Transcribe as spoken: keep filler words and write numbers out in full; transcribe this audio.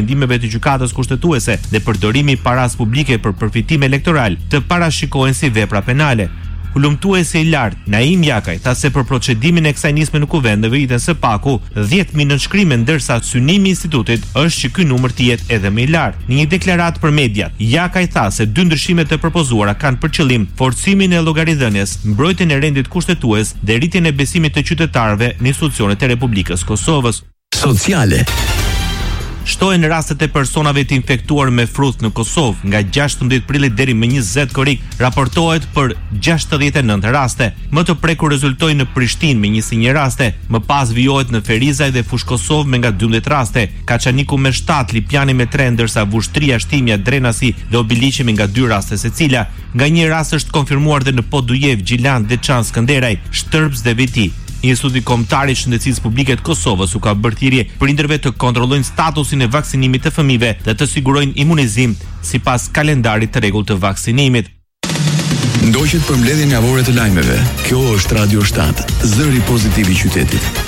vendimeve të gjykatës kushtetuese dhe përdorimi i paras publike për përfitim elektoral të parashikohen si vepra penale. Hulumtuesi i lartë Naim Jakaj tha se për procedimin e kësaj nisme në kuvend në vitin së paku dhjetë mijë nënshkrime, ndërsa synimi i institutit është që ky numër të jetë edhe më i lartë. Në një deklaratë për mediat, Jakaj tha se dy ndryshimet e propozuara kanë për qëllim forcimin e llogaridhënies, mbrojtjen e rendit kushtetues dhe rritjen e besimit të qytetarëve në institucionet e Republikës Kosovës. Sociale. Shtohen rastet e personave të infektuar me fruth në Kosovë. Nga gjashtëdhjetë prillit deri më njëzet korrik raportohet për gjashtëdhjetë e nëntë raste. Më të prekur rezultoi në Prishtinë me njëzet e një raste, më pas vijohet në Ferizaj dhe Fush Kosovë me nga dymbëdhjetë raste, Kaçaniku me shtatë, Lipjani me tre, ndërsa Vushtria, Shtimja, Drenasi dhe Obiliqi me nga dy raste secila. Nga një rast është konfirmuar dhe në Podujev, Gjilan, Deçan, Skënderaj, Shtërbs dhe Viti. Instituti Kombëtar i Shëndetësisë Publike të Kosovës u ka bërë thirrje prindërve të kontrollojnë statusin e vaksinimit të fëmijëve dhe të sigurojnë imunizim sipas kalendarit të rregullt të vaksinimit. Ndoqët përmbledhjen javore të lajmeve. Kjo është Radio shtatë, zëri pozitiv i qytetit.